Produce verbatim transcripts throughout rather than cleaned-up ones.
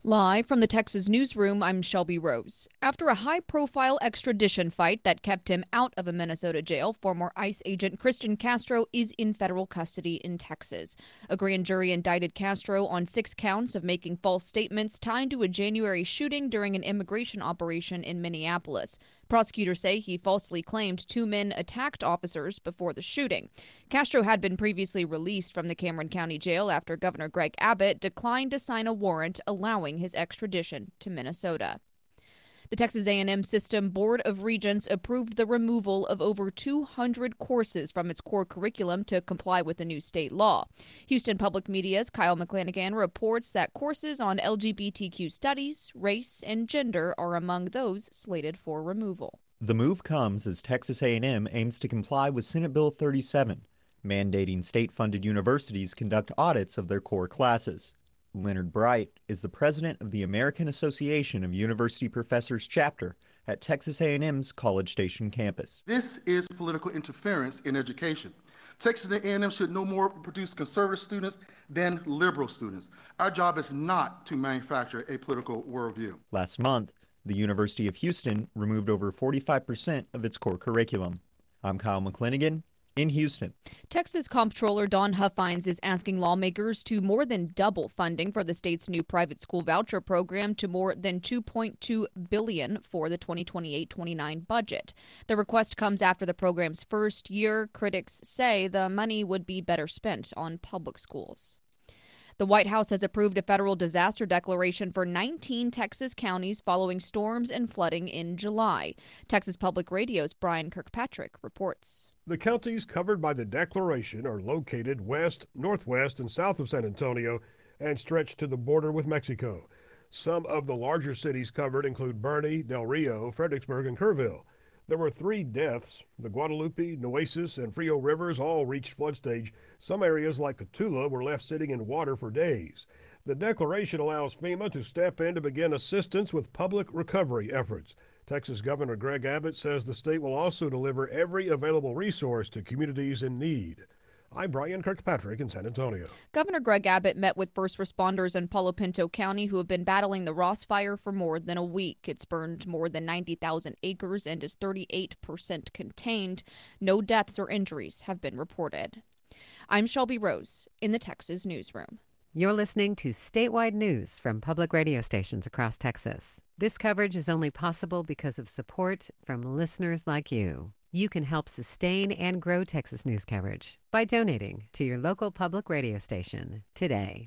Live from the Texas newsroom, I'm Shelby Rose. After a high-profile extradition fight that kept him out of a Minnesota jail, former ICE agent Christian Castro is in federal custody in Texas. A grand jury indicted Castro on six counts of making false statements tied to a January shooting during an immigration operation in Minneapolis. Prosecutors say he falsely claimed two men attacked officers before the shooting. Castro had been previously released from the Cameron County Jail after Governor Greg Abbott declined to sign a warrant allowing his extradition to Minnesota. The Texas A and M System Board of Regents approved the removal of over two hundred courses from its core curriculum to comply with the new state law. Houston Public Media's Kyle McClanagan reports that courses on L G B T Q studies, race, and gender are among those slated for removal. The move comes as Texas A and M aims to comply with Senate Bill thirty-seven, mandating state-funded universities conduct audits of their core classes. Leonard Bright is the president of the American Association of University Professors chapter at Texas A and M's College Station campus. This is political interference in education. Texas A and M should no more produce conservative students than liberal students. Our job is not to manufacture a political worldview. Last month, the University of Houston removed over forty-five percent of its core curriculum. I'm Kyle McClanagan in Houston. Texas Comptroller Dawn Huffines is asking lawmakers to more than double funding for the state's new private school voucher program to more than two point two billion dollars for the twenty twenty-eight twenty-nine budget. The request comes after the program's first year. Critics say the money would be better spent on public schools. The White House has approved a federal disaster declaration for nineteen Texas counties following storms and flooding in July. Texas Public Radio's Brian Kirkpatrick reports. The counties covered by the declaration are located west, northwest, and south of San Antonio and stretch to the border with Mexico. Some of the larger cities covered include Bernie, Del Rio, Fredericksburg, and Kerrville. There were three deaths. The Guadalupe, Nueces, and Frio rivers all reached flood stage. Some areas like Cotulla were left sitting in water for days. The declaration allows FEMA to step in to begin assistance with public recovery efforts. Texas Governor Greg Abbott says the state will also deliver every available resource to communities in need. I'm Brian Kirkpatrick in San Antonio. Governor Greg Abbott met with first responders in Palo Pinto County who have been battling the Ross Fire for more than a week. It's burned more than ninety thousand acres and is thirty-eight percent contained. No deaths or injuries have been reported. I'm Shelby Rose in the Texas newsroom. You're listening to statewide news from public radio stations across Texas. This coverage is only possible because of support from listeners like you. You can help sustain and grow Texas news coverage by donating to your local public radio station today.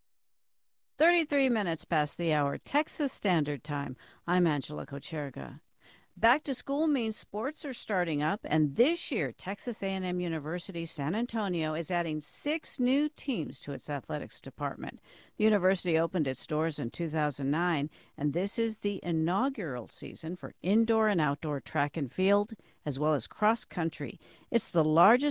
thirty-three minutes past the hour, Texas Standard Time. I'm Angela Kocherga. Back to school means sports are starting up, and this year, Texas A and M University San Antonio is adding six new teams to its athletics department. The university opened its doors in two thousand nine, and this is the inaugural season for indoor and outdoor track and field, as well as cross country. It's the largest